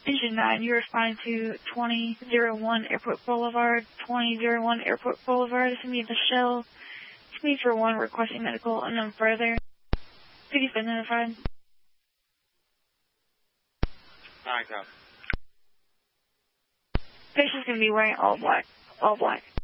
Engine 9, you're responding to 2001 Airport Boulevard. 2001 Airport Boulevard. This is me, Michelle. It's me for 1 requesting medical unknown further. Please be identified. Alright, go. Patient's going to be wearing all black. All black.